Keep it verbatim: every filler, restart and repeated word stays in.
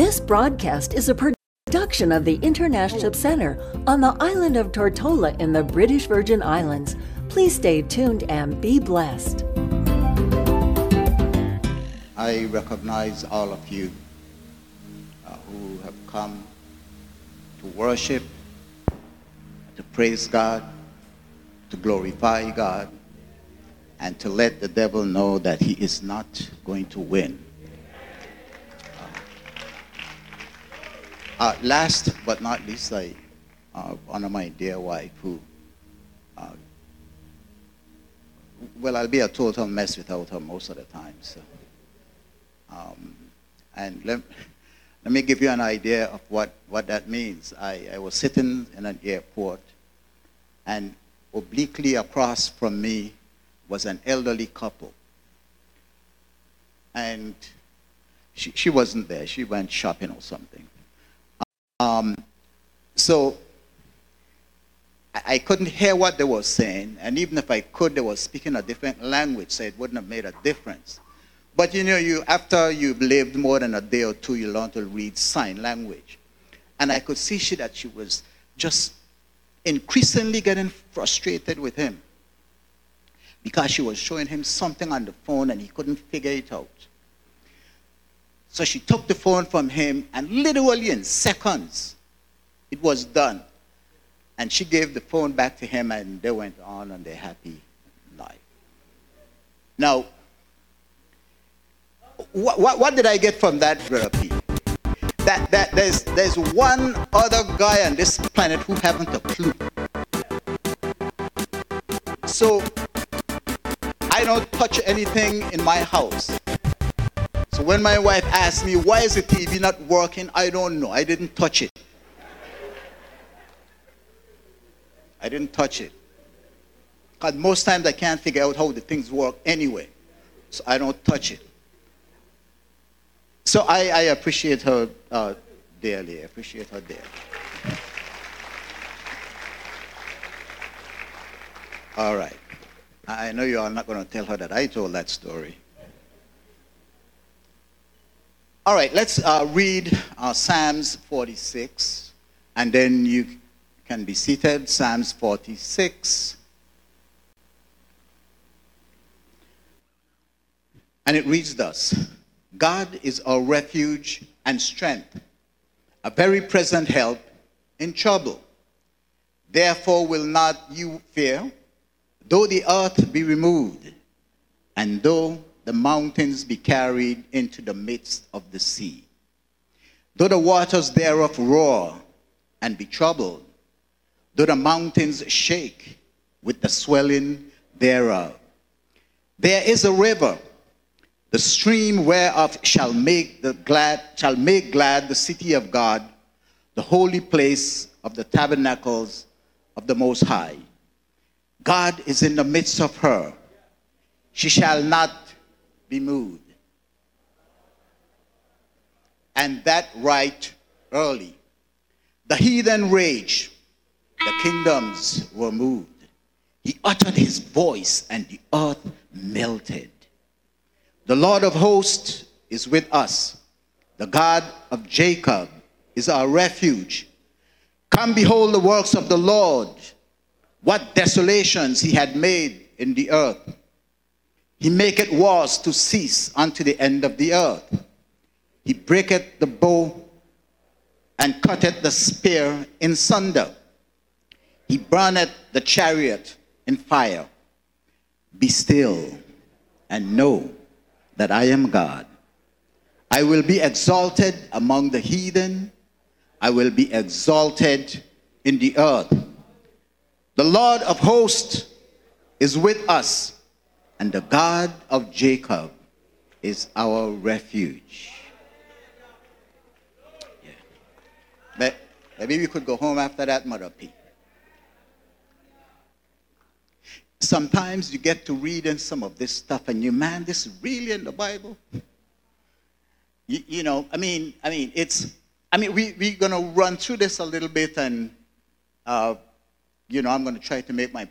This broadcast is a production of the International Center on the island of Tortola in the British Virgin Islands. Please stay tuned and be blessed. I recognize all of you uh, who have come to worship, to praise God, to glorify God, and to let the devil know that he is not going to win. Uh, last but not least, I uh, honor my dear wife who, uh, well, I'll be a total mess without her most of the time. So, um, and let, let me give you an idea of what, what that means. I, I was sitting in an airport, and obliquely across from me was an elderly couple. And she, she wasn't there. She went shopping or something. Um, so I, I couldn't hear what they were saying, and even if I could, they were speaking a different language, so it wouldn't have made a difference. But you know, you after you've lived more than a day or two, you learn to read sign language. And I could see she, that she was just increasingly getting frustrated with him because she was showing him something on the phone and he couldn't figure it out. So she took the phone from him, and literally in seconds, it was done. And she gave the phone back to him, and they went on on their happy life. Now, what, what, what did I get from that, Brother P? That, that there's, there's one other guy on this planet who haven't a clue. So, I don't touch anything in my house. So when my wife asks me, why is the T V not working? I don't know. I didn't touch it. I didn't touch it. Because most times I can't figure out how the things work anyway. So I don't touch it. So I, I appreciate her uh, dearly. I appreciate her dearly. All right. I know you are not going to tell her that I told that story. All right, let's uh, read uh, Psalms forty-six, and then you can be seated. Psalms forty-six. And it reads thus: God is our refuge and strength, a very present help in trouble. Therefore will not you fear, though the earth be removed, and though the mountains be carried into the midst of the sea. Though the waters thereof roar and be troubled, though the mountains shake with the swelling thereof. There is a river, the stream whereof shall make the glad shall make glad the city of God, the holy place of the tabernacles of the Most High. God is in the midst of her. She shall not be moved. And that right early. The heathen raged, the kingdoms were moved. He uttered his voice, and the earth melted. The Lord of hosts is with us. The God of Jacob is our refuge. Come behold the works of the Lord, what desolations he had made in the earth. He maketh wars to cease unto the end of the earth. He breaketh the bow and cutteth the spear in sunder. He burneth the chariot in fire. Be still and know that I am God. I will be exalted among the heathen. I will be exalted in the earth. The Lord of hosts is with us, and the God of Jacob is our refuge. Yeah. But maybe we could go home after that, Mother P. Sometimes you get to reading some of this stuff and you, man, this is really in the Bible. You, you know, I mean, I mean, it's, I mean, we, we're going to run through this a little bit, and, uh, you know, I'm going to try to make my